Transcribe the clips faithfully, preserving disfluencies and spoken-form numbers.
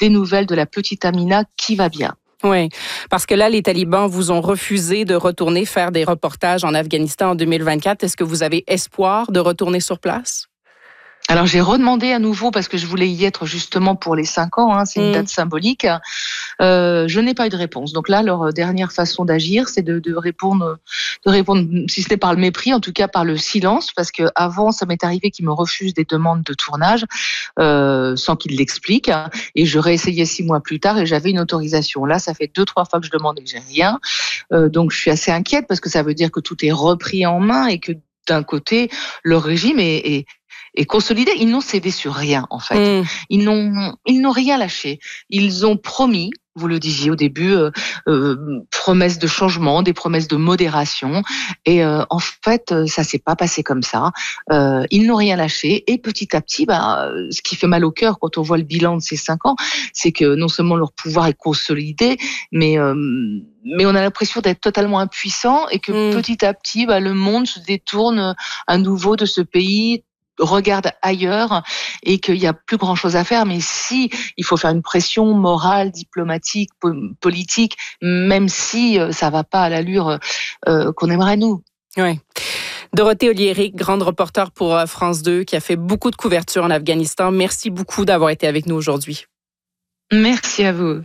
des nouvelles de la petite Amina qui va bien. Oui, parce que là, les talibans vous ont refusé de retourner faire des reportages en Afghanistan en deux mille vingt-quatre. Est-ce que vous avez espoir de retourner sur place? Alors j'ai redemandé à nouveau parce que je voulais y être justement pour les cinq ans, hein, c'est une mmh. date symbolique. Euh, je n'ai pas eu de réponse. Donc là, leur dernière façon d'agir, c'est de, de répondre, de répondre, si ce n'est par le mépris, en tout cas par le silence, parce que avant, ça m'est arrivé qu'ils me refusent des demandes de tournage euh, sans qu'ils l'expliquent, et je réessayais six mois plus tard et j'avais une autorisation. Là, ça fait deux trois fois que je demande et que j'ai rien. Euh, donc je suis assez inquiète parce que ça veut dire que tout est repris en main et que d'un côté, le régime est, est Et consolidé, ils n'ont cédé sur rien en fait. Mmh. Ils n'ont, ils n'ont rien lâché. Ils ont promis, vous le disiez au début, euh, euh, promesses de changement, des promesses de modération. Et euh, en fait, ça s'est pas passé comme ça. Euh, ils n'ont rien lâché. Et petit à petit, bah, ce qui fait mal au cœur quand on voit le bilan de ces cinq ans, c'est que non seulement leur pouvoir est consolidé, mais euh, mais on a l'impression d'être totalement impuissant et que mmh. petit à petit, bah, le monde se détourne à nouveau de ce pays, regarde ailleurs et qu'il n'y a plus grand chose à faire. Mais si il faut faire une pression morale, diplomatique, po- politique, même si euh, ça va pas à l'allure euh, qu'on aimerait nous. Oui. Dorothée Oliéric, grande reporter pour France deux, qui a fait beaucoup de couverture en Afghanistan. Merci beaucoup d'avoir été avec nous aujourd'hui. Merci à vous.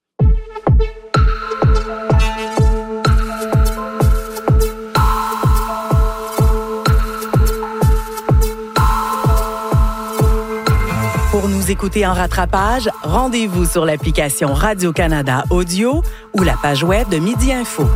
Pour nous écouter en rattrapage, rendez-vous sur l'application Radio-Canada Audio ou la page web de Midi Info.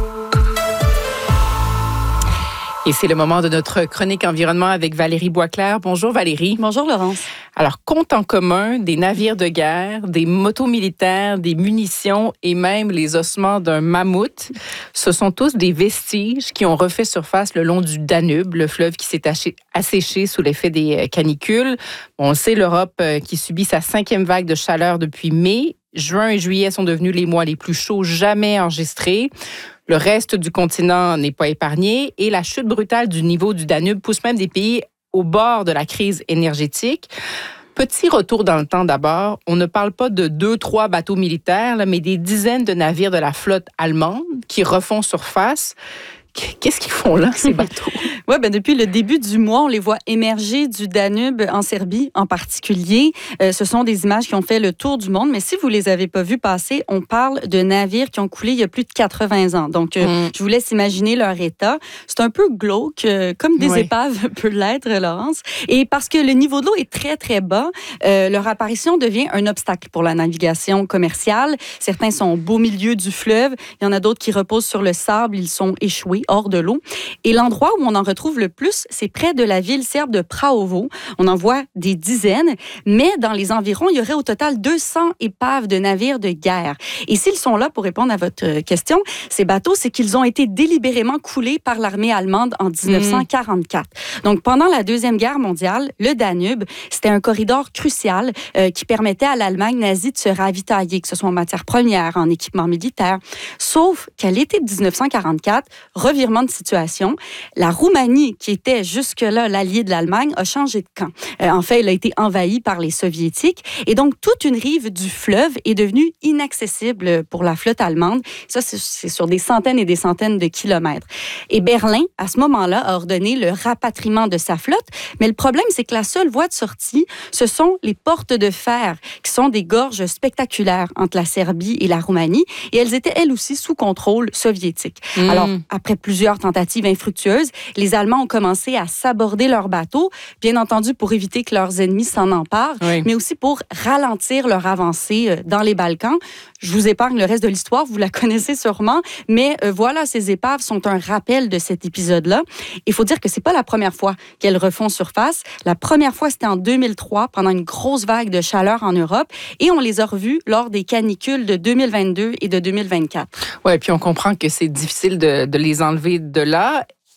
Et c'est le moment de notre chronique environnement avec Valérie Boisclair. Bonjour Valérie. Bonjour Laurence. Alors, compte en commun des navires de guerre, des motos militaires, des munitions et même les ossements d'un mammouth. Ce sont tous des vestiges qui ont refait surface le long du Danube, le fleuve qui s'est asséché sous l'effet des canicules. On sait, l'Europe qui subit sa cinquième vague de chaleur depuis mai. Juin et juillet sont devenus les mois les plus chauds jamais enregistrés. Le reste du continent n'est pas épargné et la chute brutale du niveau du Danube pousse même des pays au bord de la crise énergétique. Petit retour dans le temps d'abord. On ne parle pas de deux, trois bateaux militaires, là, mais des dizaines de navires de la flotte allemande qui refont surface. Qu'est-ce qu'ils font là, ces bateaux? Oui, ben depuis le début du mois, on les voit émerger du Danube, en Serbie en particulier. Euh, ce sont des images qui ont fait le tour du monde, mais si vous les avez pas vues passer, on parle de navires qui ont coulé il y a plus de quatre-vingts ans. Donc, euh, mm. je vous laisse imaginer leur état. C'est un peu glauque, euh, comme des oui. épaves peut l'être, Laurence. Et parce que le niveau de l'eau est très, très bas, euh, leur apparition devient un obstacle pour la navigation commerciale. Certains sont au beau milieu du fleuve. Il y en a d'autres qui reposent sur le sable. Ils sont échoués hors de l'eau. Et l'endroit où on en retrouve le plus, c'est près de la ville serbe de Prahovo. On en voit des dizaines, mais dans les environs, il y aurait au total deux cents épaves de navires de guerre. Et s'ils sont là pour répondre à votre question, ces bateaux, c'est qu'ils ont été délibérément coulés par l'armée allemande en dix-neuf cent quarante-quatre. Mmh. Donc, pendant la Deuxième Guerre mondiale, le Danube, c'était un corridor crucial euh, qui permettait à l'Allemagne nazie de se ravitailler, que ce soit en matière première, en équipement militaire. Sauf qu'à l'été de dix-neuf cent quarante-quatre, revirement de situation, la Roumanie, qui était jusque-là l'allié de l'Allemagne, a changé de camp. Euh, en fait, elle a été envahie par les Soviétiques et donc toute une rive du fleuve est devenue inaccessible pour la flotte allemande. Ça, c'est, c'est sur des centaines et des centaines de kilomètres. Et Berlin, à ce moment-là, a ordonné le rapatriement de sa flotte, mais le problème, c'est que la seule voie de sortie, ce sont les portes de fer, qui sont des gorges spectaculaires entre la Serbie et la Roumanie, et elles étaient, elles aussi, sous contrôle soviétique. Mmh. Alors, après plusieurs tentatives infructueuses, les Allemands ont commencé à saborder leurs bateaux, bien entendu pour éviter que leurs ennemis s'en emparent, oui. mais aussi pour ralentir leur avancée dans les Balkans. Je vous épargne le reste de l'histoire, vous la connaissez sûrement, mais euh, voilà, ces épaves sont un rappel de cet épisode-là. Il faut dire que c'est pas la première fois qu'elles refont surface. La première fois, c'était en deux mille trois, pendant une grosse vague de chaleur en Europe, et on les a revues lors des canicules de deux mille vingt-deux et de deux mille vingt-quatre. Oui, puis on comprend que c'est difficile de, de les enlever de là.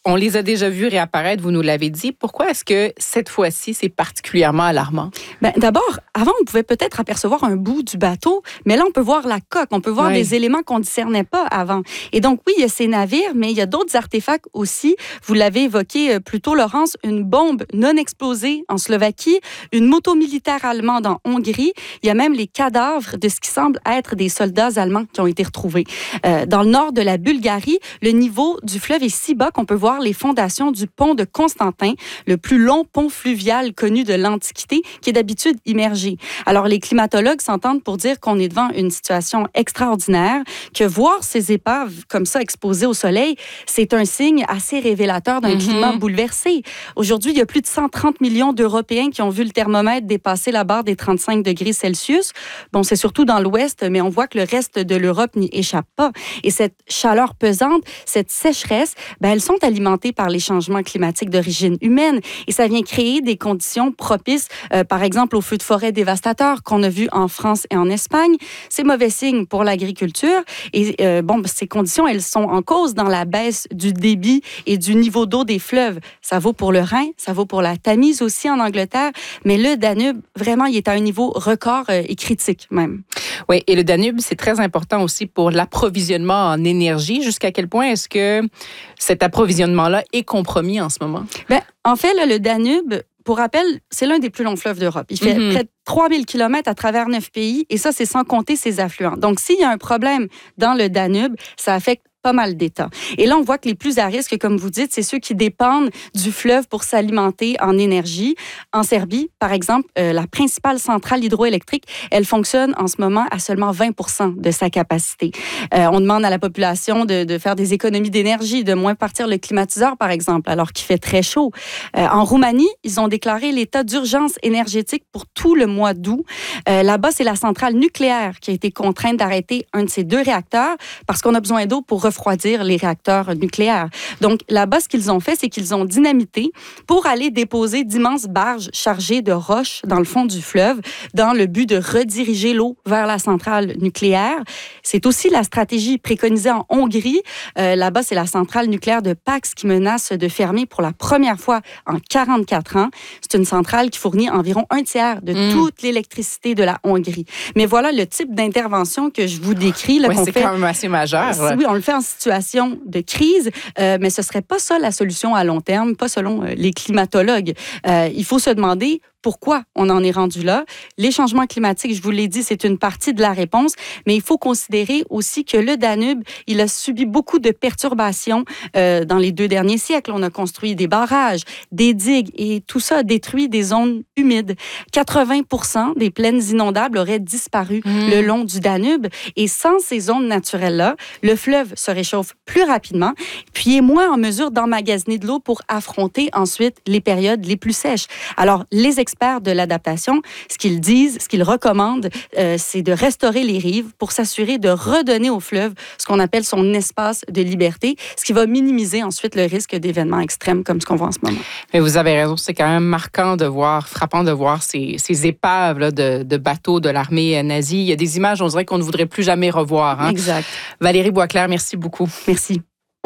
on les a déjà vus réapparaître, vous nous l'avez dit. Pourquoi est-ce que cette fois-ci, c'est particulièrement alarmant? Ben, d'abord, avant, on pouvait peut-être apercevoir un bout du bateau, mais là, on peut voir la coque, on peut voir oui. des éléments qu'on ne discernait pas avant. Et donc, oui, il y a ces navires, mais il y a d'autres artefacts aussi. Vous l'avez évoqué plus tôt, Laurence, une bombe non explosée en Slovaquie, une moto militaire allemande en Hongrie. Il y a même les cadavres de ce qui semble être des soldats allemands qui ont été retrouvés. Euh, dans le nord de la Bulgarie, le niveau du fleuve est si bas qu'on peut voir les fondations du pont de Constantin, le plus long pont fluvial connu de l'Antiquité, qui est d'habitude immergé. Alors, les climatologues s'entendent pour dire qu'on est devant une situation extraordinaire, que voir ces épaves comme ça exposées au soleil, c'est un signe assez révélateur d'un mm-hmm. climat bouleversé. Aujourd'hui, il y a plus de cent trente millions d'Européens qui ont vu le thermomètre dépasser la barre des trente-cinq degrés Celsius. Bon, c'est surtout dans l'Ouest, mais on voit que le reste de l'Europe n'y échappe pas. Et cette chaleur pesante, cette sécheresse, ben, elles sont alimentées par les changements climatiques d'origine humaine. Et ça vient créer des conditions propices, euh, par exemple, aux feux de forêt dévastateurs qu'on a vus en France et en Espagne. C'est mauvais signe pour l'agriculture. Et euh, bon, ces conditions, elles sont en cause dans la baisse du débit et du niveau d'eau des fleuves. Ça vaut pour le Rhin, ça vaut pour la Tamise aussi en Angleterre, mais le Danube, vraiment, il est à un niveau record euh, et critique même. Oui, et le Danube, c'est très important aussi pour l'approvisionnement en énergie. Jusqu'à quel point est-ce que cet approvisionnement-là est compromis en ce moment? Bien, en fait, là, le Danube, pour rappel, c'est l'un des plus longs fleuves d'Europe. Il fait mm-hmm. près de trois mille kilomètres à travers neuf pays, et ça, c'est sans compter ses affluents. Donc, s'il y a un problème dans le Danube, ça affecte pas mal d'États. Et là, on voit que les plus à risque, comme vous dites, c'est ceux qui dépendent du fleuve pour s'alimenter en énergie. En Serbie, par exemple, euh, la principale centrale hydroélectrique, elle fonctionne en ce moment à seulement vingt pour cent de sa capacité. Euh, on demande à la population de, de faire des économies d'énergie, de moins partir le climatiseur, par exemple, alors qu'il fait très chaud. Euh, en Roumanie, ils ont déclaré l'état d'urgence énergétique pour tout le mois d'août. Euh, là-bas, c'est la centrale nucléaire qui a été contrainte d'arrêter un de ses deux réacteurs parce qu'on a besoin d'eau pour refroidir les réacteurs nucléaires. Donc, là-bas, ce qu'ils ont fait, c'est qu'ils ont dynamité pour aller déposer d'immenses barges chargées de roches dans le fond du fleuve dans le but de rediriger l'eau vers la centrale nucléaire. C'est aussi la stratégie préconisée en Hongrie. Euh, là-bas, c'est la centrale nucléaire de Pax qui menace de fermer pour la première fois en quarante-quatre ans. C'est une centrale qui fournit environ un tiers de mmh. toute l'électricité de la Hongrie. Mais voilà le type d'intervention que je vous décris. Là, ouais, qu'on c'est fait, quand même assez majeur. Ouais. Oui, on le fait en situation de crise, euh, mais ce ne serait pas ça la solution à long terme, pas selon euh, les climatologues. Euh, il faut se demander pourquoi on en est rendu là. Les changements climatiques, je vous l'ai dit, c'est une partie de la réponse, mais il faut considérer aussi que le Danube, il a subi beaucoup de perturbations euh, dans les deux derniers siècles. On a construit des barrages, des digues, et tout ça a détruit des zones humides. quatre-vingts pour cent des plaines inondables auraient disparu mmh. le long du Danube, et sans ces zones naturelles-là, le fleuve se réchauffe plus rapidement, puis est moins en mesure d'emmagasiner de l'eau pour affronter ensuite les périodes les plus sèches. Alors, les experts de l'adaptation, ce qu'ils disent, ce qu'ils recommandent, euh, c'est de restaurer les rives pour s'assurer de redonner au fleuve ce qu'on appelle son espace de liberté, ce qui va minimiser ensuite le risque d'événements extrêmes comme ce qu'on voit en ce moment. Mais vous avez raison, c'est quand même marquant de voir, frappant de voir ces, ces épaves là, de, de bateaux de l'armée nazie. Il y a des images, on dirait qu'on ne voudrait plus jamais revoir. Hein? Exact. Valérie Boisclair, merci beaucoup. Merci.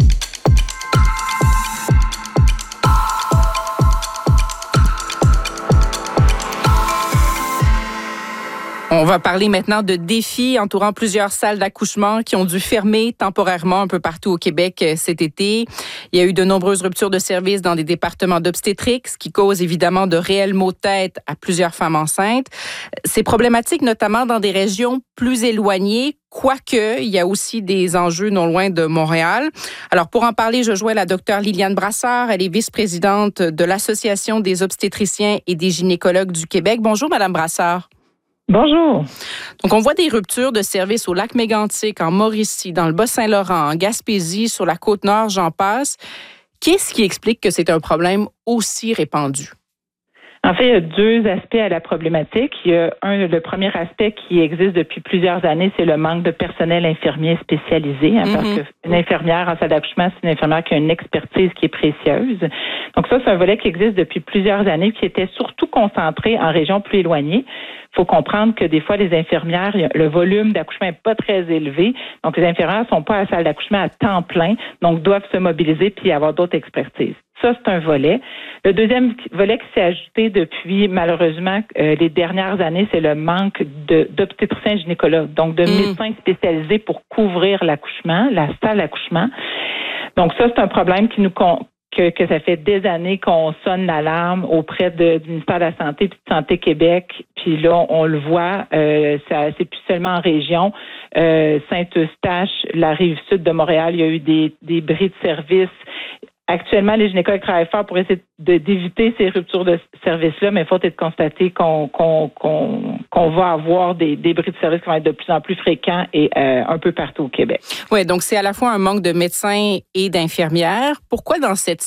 On va parler maintenant de défis entourant plusieurs salles d'accouchement qui ont dû fermer temporairement un peu partout au Québec cet été. Il y a eu de nombreuses ruptures de services dans des départements d'obstétrique, ce qui cause évidemment de réels maux de tête à plusieurs femmes enceintes. C'est problématique notamment dans des régions plus éloignées, quoique il y a aussi des enjeux non loin de Montréal. Alors pour en parler, je joins la docteure Liliane Brassard. Elle est vice-présidente de l'Association des obstétriciens et des gynécologues du Québec. Bonjour, Madame Brassard. Bonjour. Donc, on voit des ruptures de services au lac Mégantic, en Mauricie, dans le Bas-Saint-Laurent, en Gaspésie, sur la Côte-Nord, j'en passe. Qu'est-ce qui explique que c'est un problème aussi répandu? En fait, il y a deux aspects à la problématique. Il y a un, le premier aspect qui existe depuis plusieurs années, c'est le manque de personnel infirmier spécialisé. Hein, mm-hmm. Parce qu'une infirmière en salle d'accouchement, c'est une infirmière qui a une expertise qui est précieuse. Donc ça, c'est un volet qui existe depuis plusieurs années, qui était surtout concentré en régions plus éloignées. Il faut comprendre que des fois, les infirmières, le volume d'accouchement n'est pas très élevé. Donc, les infirmières ne sont pas à la salle d'accouchement à temps plein, donc doivent se mobiliser puis avoir d'autres expertises. Ça, c'est un volet. Le deuxième volet qui s'est ajouté depuis, malheureusement, euh, les dernières années, c'est le manque de, d'obstétriciens gynécologues, donc de mmh. médecins spécialisés pour couvrir l'accouchement, la salle d'accouchement. Donc, ça, c'est un problème qui nous con- que, que ça fait des années qu'on sonne l'alarme auprès de, du ministère de la Santé puis de Santé Québec. Puis là, on le voit, euh, ça, c'est plus seulement en région. Euh, Saint-Eustache, la rive sud de Montréal, il y a eu des, des bris de service. Actuellement, les gynécologues travaillent fort pour essayer de, d'éviter ces ruptures de service-là, mais il faut être constaté qu'on, qu'on, qu'on, qu'on va avoir des, des bris de service qui vont être de plus en plus fréquents et euh, un peu partout au Québec. Oui, donc c'est à la fois un manque de médecins et d'infirmières. Pourquoi dans cette